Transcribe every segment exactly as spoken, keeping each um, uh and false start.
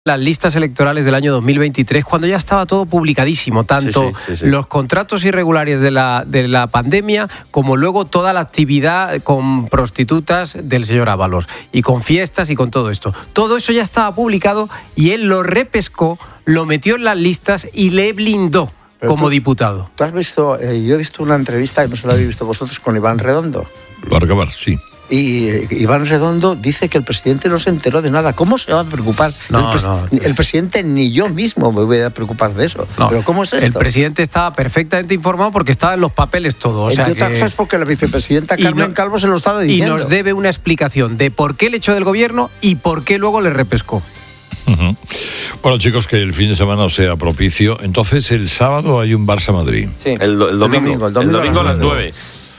las listas electorales del año dos mil veintitrés, cuando ya estaba todo publicadísimo, tanto sí, sí, sí, sí. los contratos irregulares de la, de la pandemia, como luego toda la actividad con prostitutas del señor Ábalos, y con fiestas y con todo esto. Todo eso ya estaba publicado y él lo repescó, lo metió en las listas y le blindó Pero como tú, diputado. Tú has visto, eh, yo he visto una entrevista, que no se la habéis visto vosotros, con Iván Redondo. Para acabar, sí. Y Iván Redondo dice que el presidente no se enteró de nada. ¿Cómo se va a preocupar? No, el, pres- no. el presidente ni yo mismo me voy a preocupar de eso. No, ¿Pero cómo es esto? el presidente estaba perfectamente informado porque estaba en los papeles todo. O sea Entre otras que... cosas porque la vicepresidenta Y Carmen no- Calvo se lo estaba Y diciendo. nos debe una explicación de por qué le echó del gobierno y por qué luego le repescó. Uh-huh. Bueno, chicos, que el fin de semana sea propicio. Entonces, el sábado hay un Barça-Madrid. Sí. El, el, domingo, el domingo, el domingo a las nueve.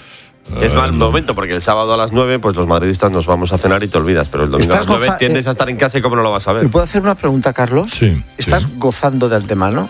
Es Eh, mal momento, porque el sábado a las nueve, pues los madridistas nos vamos a cenar y te olvidas, pero el domingo a las ¿Estás nueve goza- tiendes eh, a estar en casa y cómo no lo vas a ¿Me ver. puedo hacer una pregunta, Carlos? Sí, ¿Estás sí. gozando de antemano?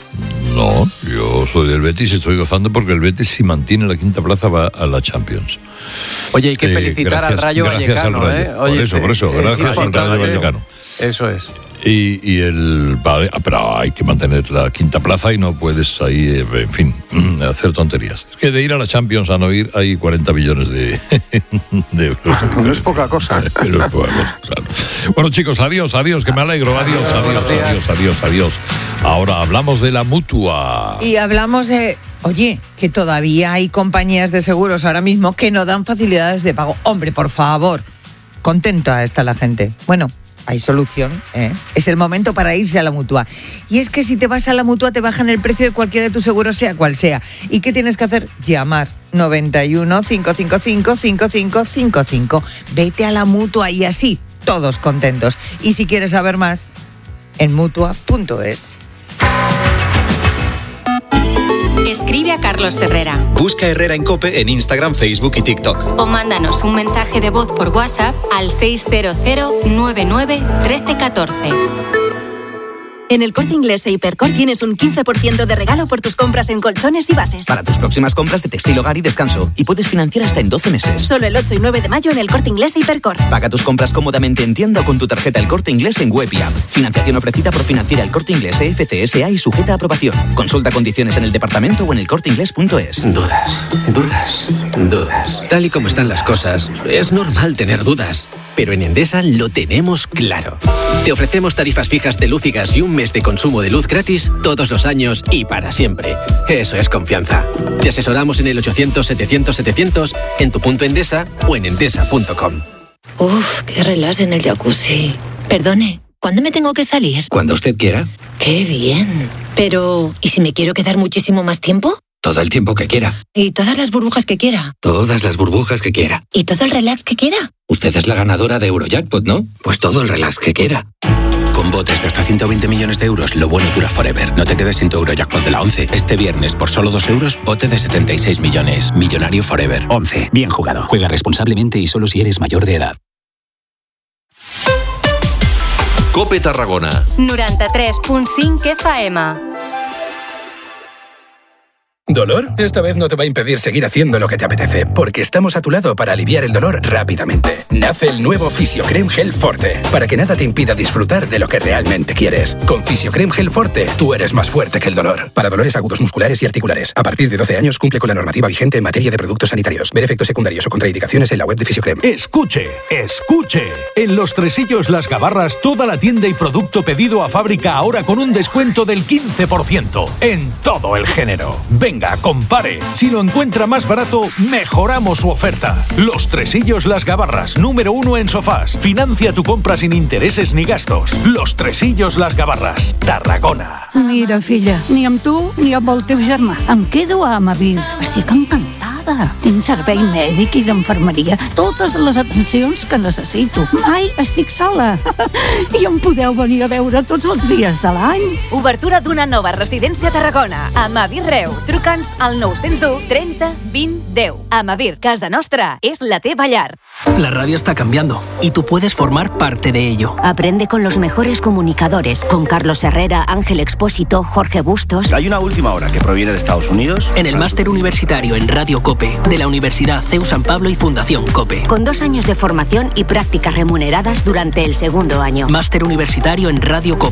No, yo soy del Betis y estoy gozando porque el Betis, si mantiene la quinta plaza, va a la Champions. Oye, hay que Eh, felicitar gracias- al Rayo gracias Vallecano, al Rayo. ¿eh? Oye, Por eso, por eso, es gracias al Rayo importante. Vallecano. Eso es. Y, y el vale, pero hay que mantener la quinta plaza y no puedes ahí, eh, en fin, hacer tonterías. Es que de ir a la Champions a no ir hay cuarenta millones de, de euros. No es poca cosa. Pero es poca cosa, claro. Bueno, chicos, adiós, adiós, que me alegro. Adiós, adiós, adiós, adiós, adiós. Ahora hablamos de la Mutua. Y hablamos de, oye, que todavía hay compañías de seguros ahora mismo que no dan facilidades de pago. Hombre, por favor, contenta está la gente. Bueno, hay solución, ¿eh? Es el momento para irse a la Mutua. Y es que si te vas a la Mutua te bajan el precio de cualquiera de tus seguros, sea cual sea. ¿Y qué tienes que hacer? Llamar noventa y uno, cinco cinco cinco, cinco cinco cinco cinco. Vete a la Mutua y así, todos contentos. Y si quieres saber más, en mutua punto es. Escribe a Carlos Herrera Busca Herrera en COPE en Instagram, Facebook y TikTok. o mándanos un mensaje de voz por WhatsApp al seis cero cero, nueve nueve, uno tres uno cuatro. En el Corte Inglés e Hipercor tienes un quince por ciento de regalo por tus compras en colchones y bases. Para tus próximas compras de textil, hogar y descanso. Y puedes financiar hasta en doce meses. Solo el ocho y nueve de mayo en el Corte Inglés e Hipercor. Paga tus compras cómodamente en tienda o con tu tarjeta El Corte Inglés en web y app. Financiación ofrecida por Financiera El Corte Inglés E F C S A y sujeta a aprobación. Consulta condiciones en el departamento o en el corte inglés punto es. Dudas, dudas, dudas. Tal y como están las cosas, es normal tener dudas. Pero en Endesa lo tenemos claro. Te ofrecemos tarifas fijas de luz y gas y un mes de consumo de luz gratis todos los años y para siempre. Eso es confianza. Te asesoramos en el ochocientos, setecientos, setecientos, en tu punto Endesa o en endesa punto com. Uf, qué relax en el jacuzzi. Perdone, ¿cuándo me tengo que salir? Cuando usted quiera, Qué bien. Pero, ¿y si me quiero quedar muchísimo más tiempo? todo el tiempo que quiera, ¿Y todas las burbujas que quiera? todas las burbujas que quiera. ¿Y todo el relax que quiera? Usted es la ganadora de Eurojackpot, ¿no? Pues todo el relax que quiera. Con botes de hasta ciento veinte millones de euros, lo bueno dura forever. No te quedes sin tu Eurojackpot de la once. Este viernes, por solo dos euros, bote de setenta y seis millones. Millonario forever. once. Bien jugado. Juega responsablemente y solo si eres mayor de edad. COPE Tarragona. noranta-tres punt cinc F M. ¿Dolor? Esta vez no te va a impedir seguir haciendo lo que te apetece, porque estamos a tu lado para aliviar el dolor rápidamente. Nace el nuevo Fisiocrem Gel Forte, para que nada te impida disfrutar de lo que realmente quieres. Con Fisiocrem Gel Forte, tú eres más fuerte que el dolor. Para dolores agudos musculares y articulares. A partir de doce años cumple con la normativa vigente en materia de productos sanitarios. Ver efectos secundarios o contraindicaciones en la web de Fisiocrem. Escuche, escuche. En Los Tresillos Las Gabarras, toda la tienda y producto pedido a fábrica ahora con un descuento del quince por ciento en todo el género. Venga, compare. Si lo encuentra más barato, mejoramos su oferta. Los Tresillos Las Gabarras, número uno en sofás. Financia tu compra sin intereses ni gastos. Los Tresillos Las Gabarras, Tarragona. Mira, filla, ni amb tu ni amb el teu germà. Em quedo a Amavir. Estic encantada. Tinc servei mèdic i d'infermeria. Totes les atencions que necessito. Mai estic sola. I em podeu venir a veure tots els dies de l'any. Obertura d'una nova residència a Tarragona. Amavir Reu. Truca'ns al nou zero u, trenta, vint, deu. Amavir, casa nostra, és la teva llar. La radio está cambiando y tú puedes formar parte de ello. Aprende con los mejores comunicadores, con Carlos Herrera, Ángel Expósito, Jorge Bustos. Hay una última hora que proviene de Estados Unidos. En el máster universitario en Radio Cope COPE, de la Universidad C E U San Pablo y Fundación COPE. Con dos años de formación y prácticas remuneradas durante el segundo año. Máster universitario en Radio COPE.